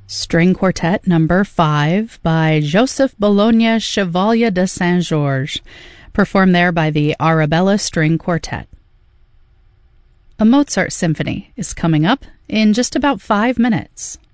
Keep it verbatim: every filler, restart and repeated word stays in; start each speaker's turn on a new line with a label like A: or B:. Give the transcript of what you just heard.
A: String Quartet Number five by Joseph Bologna Chevalier de Saint-Georges, performed there by the Arabella String Quartet. A Mozart symphony is coming up in just about five minutes.